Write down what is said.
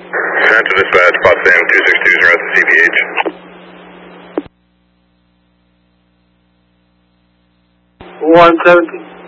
Center dispatch, Potsdam 262 is around the CPH. 170.